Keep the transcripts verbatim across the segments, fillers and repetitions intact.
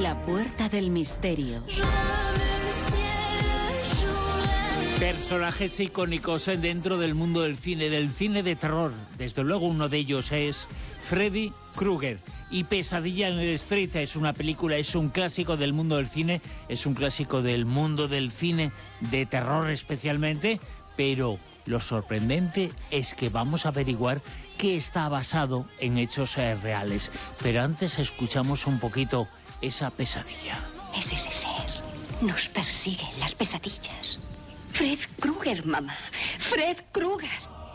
La puerta del misterio. Personajes icónicos dentro del mundo del cine, del cine de terror. Desde luego uno de ellos es Freddy Krueger. Y Pesadilla en el Street es una película, es un clásico del mundo del cine, es un clásico del mundo del cine, de terror especialmente, pero lo sorprendente es que vamos a averiguar que está basado en hechos eh, reales. Pero antes escuchamos un poquito esa pesadilla. Es ese ser. Nos persigue en las pesadillas. Fred Krueger, mamá. Fred Krueger.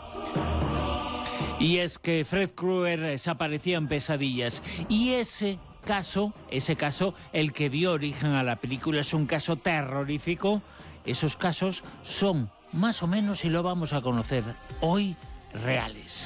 Y es que Fred Krueger se aparecía en Pesadillas. Y ese caso, ese caso, el que dio origen a la película, es un caso terrorífico. Esos casos son más o menos, y lo vamos a conocer hoy, reales.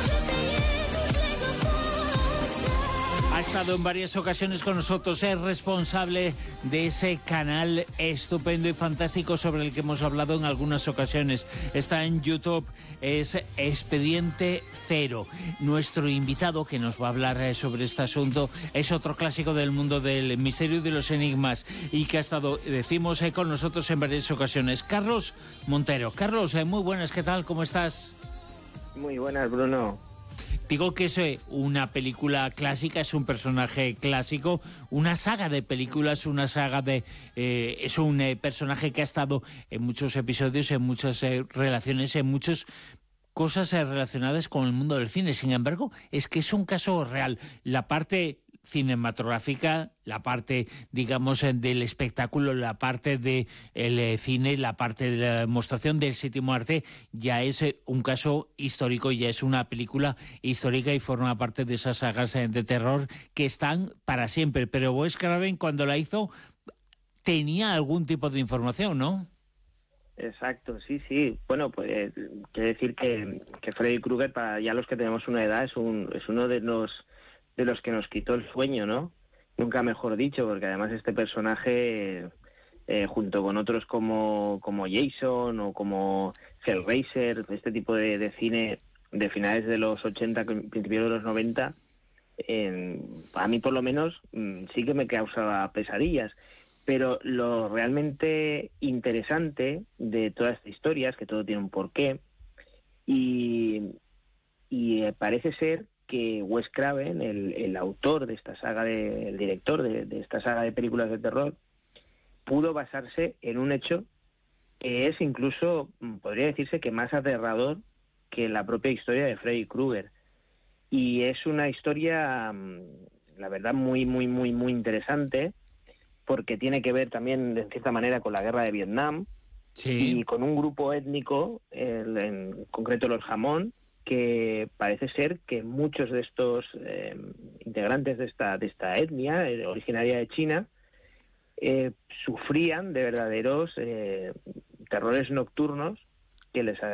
Ha estado en varias ocasiones con nosotros, es responsable de ese canal estupendo y fantástico sobre el que hemos hablado en algunas ocasiones. Está en YouTube, es Expediente Cero. Nuestro invitado que nos va a hablar sobre este asunto es otro clásico del mundo del misterio y de los enigmas y que ha estado, decimos, con nosotros en varias ocasiones. Carlos Montero. Carlos, muy buenas, ¿qué tal? ¿Cómo estás? Muy buenas, Bruno. Digo que es una película clásica, es un personaje clásico, una saga de películas, una saga de... Eh, es un eh, personaje que ha estado en muchos episodios, en muchas eh, relaciones, en muchas cosas eh, relacionadas con el mundo del cine. Sin embargo, es que es un caso real. La parte cinematográfica, la parte, digamos, del espectáculo, la parte del de cine, la parte de la demostración del séptimo arte, ya es un caso histórico, ya es una película histórica y forma parte de esas sagas de terror que están para siempre. Pero Wes Craven, cuando la hizo, tenía algún tipo de información, ¿no? Exacto, sí, sí. Bueno, pues quiere decir que, que Freddy Krueger, para ya los que tenemos una edad, es, un, es uno de los de los que nos quitó el sueño, ¿no? Nunca mejor dicho, porque además este personaje, eh, junto con otros como, como Jason o como Hellraiser, este tipo de, de cine de finales de los ochenta, principios de los noventa, eh, a mí por lo menos sí que me causaba pesadillas. Pero lo realmente interesante de toda esta historia es que todo tiene un porqué y, y eh, parece ser que Wes Craven, el, el autor de esta saga, de, el director de, de esta saga de películas de terror, pudo basarse en un hecho que es incluso, podría decirse que más aterrador que la propia historia de Freddy Krueger. Y es una historia, la verdad, muy, muy, muy, muy interesante, porque tiene que ver también, de cierta manera, con la guerra de Vietnam, sí, y con un grupo étnico, el, en concreto los Jamón, que parece ser que muchos de estos eh, integrantes de esta de esta etnia eh, originaria de China eh, sufrían de verdaderos eh, terrores nocturnos que les